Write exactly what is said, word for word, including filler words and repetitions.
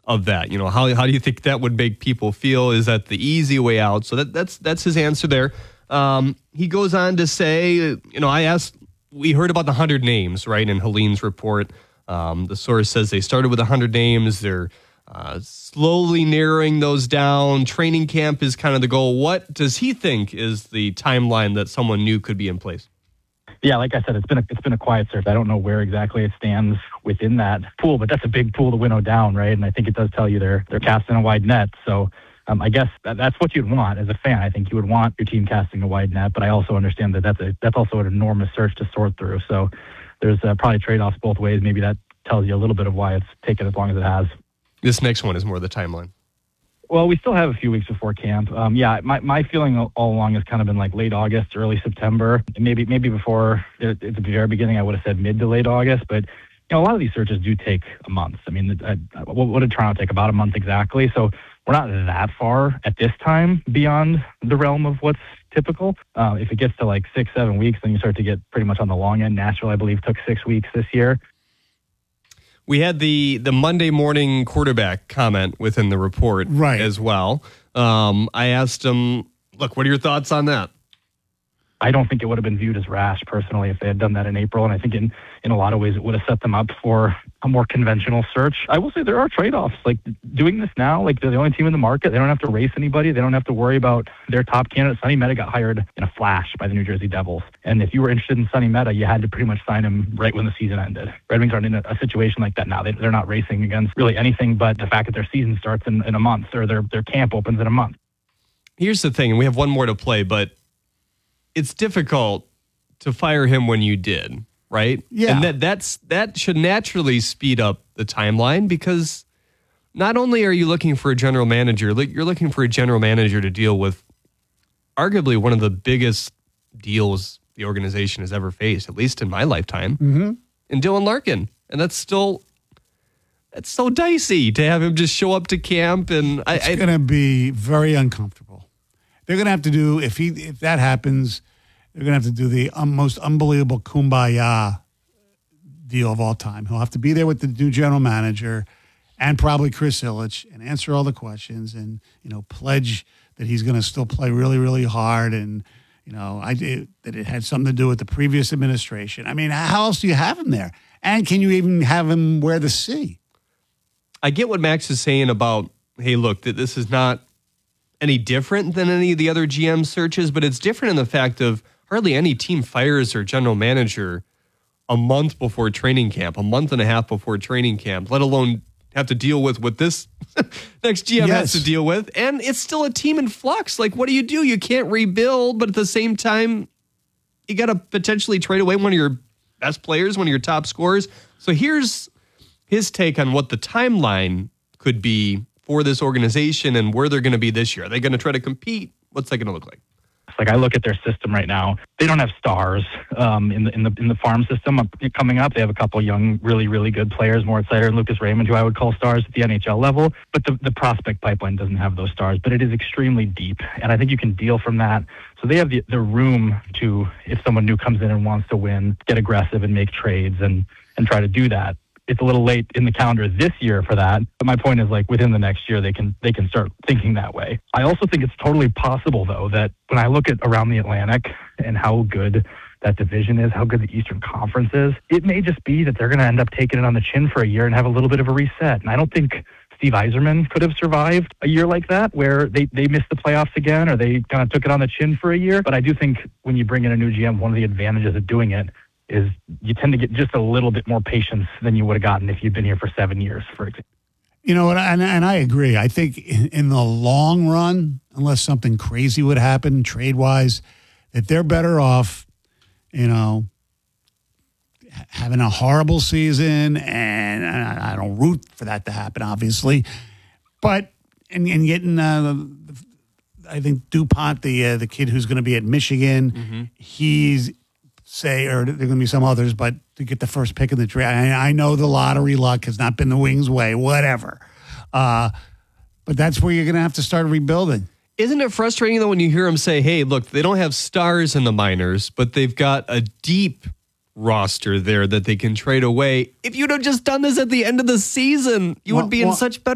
of that. You know, how how do you think that would make people feel? Is that the easy way out? So that that's that's his answer there. Um, he goes on to say, you know, I asked, we heard about the one hundred names, right, in Helene's report. Um, the source says they started with one hundred names. They're uh, slowly narrowing those down. Training camp is kind of the goal. What does he think is the timeline that someone new could be in place? Yeah, like I said, it's been a, it's been a quiet search. I don't know where exactly it stands within that pool, but that's a big pool to winnow down, right? And I think it does tell you they're they're casting a wide net. So um, I guess that, that's what you'd want as a fan. I think you would want your team casting a wide net, but I also understand that that's a that's also an enormous search to sort through. So there's uh, probably trade-offs both ways. Maybe that tells you a little bit of why it's taken as long as it has. This next one is more the timeline. Well, we still have a few weeks before camp. Um, yeah, my, my feeling all along has kind of been like late August, early September. Maybe maybe before, at the very beginning, I would have said mid to late August. But you know, a lot of these searches do take a month. I mean, uh, what, what did Toronto take? About a month exactly. So we're not that far at this time beyond the realm of what's typical. Uh, if it gets to like six, seven weeks, then you start to get pretty much on the long end. Nashville, I believe, took six weeks this year. We had the, the Monday morning quarterback comment within the report right. as well. Um, I asked him, look, what are your thoughts on that? I don't think it would have been viewed as rash, personally, if they had done that in April. And I think in, in a lot of ways it would have set them up for a more conventional search. I will say there are trade-offs. Like doing this now, like they're the only team in the market. They don't have to race anybody. They don't have to worry about their top candidate. Sonny Meta got hired in a flash by the New Jersey Devils. And if you were interested in Sonny Meta, you had to pretty much sign him right when the season ended. Red Wings aren't in a, a situation like that now. They, they're not racing against really anything but the fact that their season starts in, in a month, or their, their camp opens in a month. Here's the thing, and we have one more to play, but it's difficult to fire him when you did, right? Yeah. And that that's that should naturally speed up the timeline, because not only are you looking for a general manager, you're looking for a general manager to deal with arguably one of the biggest deals the organization has ever faced, at least in my lifetime, mm-hmm. in Dylan Larkin. And that's still, that's so dicey to have him just show up to camp. And I, it's going to be very uncomfortable. They're going to have to do, if he if that happens, they're going to have to do the um, most unbelievable kumbaya deal of all time. He'll have to be there with the new general manager and probably Chris Ilitch and answer all the questions and, you know, pledge that he's going to still play really, really hard. And, you know, I did, that it had something to do with the previous administration. I mean, how else do you have him there? And can you even have him wear the C? I get what Max is saying about, hey, look, that this is not any different than any of the other G M searches, but it's different in the fact of hardly any team fires their general manager a month before training camp, a month and a half before training camp, let alone have to deal with what this next G M yes. has to deal with. And it's still a team in flux. Like, what do you do? You can't rebuild, but at the same time, you got to potentially trade away one of your best players, one of your top scorers. So here's his take on what the timeline could be for this organization and where they're going to be this year. Are they going to try to compete? What's that going to look like? Like, I look at their system right now. They don't have stars um, in the in the in the farm system coming up. They have a couple young, really, really good players, Moritz Seider and Lucas Raymond, who I would call stars at the N H L level. But the, the prospect pipeline doesn't have those stars, but it is extremely deep. And I think you can deal from that. So they have the, the room to, if someone new comes in and wants to win, get aggressive and make trades and, and try to do that. It's a little late in the calendar this year for that. But my point is, like, within the next year, they can they can start thinking that way. I also think it's totally possible, though, that when I look at around the Atlantic and how good that division is, how good the Eastern Conference is, it may just be that they're going to end up taking it on the chin for a year and have a little bit of a reset. And I don't think Steve Yzerman could have survived a year like that, where they, they missed the playoffs again, or they kind of took it on the chin for a year. But I do think when you bring in a new G M, one of the advantages of doing it is you tend to get just a little bit more patience than you would have gotten if you'd been here for seven years, for example. You know, and, and, and I agree. I think in, in the long run, unless something crazy would happen trade-wise, that they're better off, you know, having a horrible season, and I, I don't root for that to happen, obviously, but and, and getting, uh, I think DuPont, the uh, the kid who's going to be at Michigan, mm-hmm. he's say, or there are going to be some others, but to get the first pick in the draft. I, I know the lottery luck has not been the Wings' way, whatever. Uh, but that's where you're going to have to start rebuilding. Isn't it frustrating, though, when you hear them say, hey, look, they don't have stars in the minors, but they've got a deep roster there that they can trade away. If you'd have just done this at the end of the season, you well, would be in well, such better